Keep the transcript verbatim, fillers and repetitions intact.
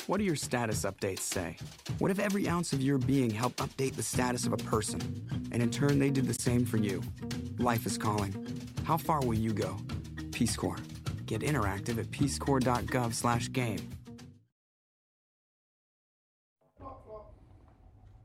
What do your status updates say? What if every ounce of your being helped update the status of a person, and in turn they did the same for you? Life is calling. How far will you go? Peace Corps. Get interactive at peacecorps dot gov slash game.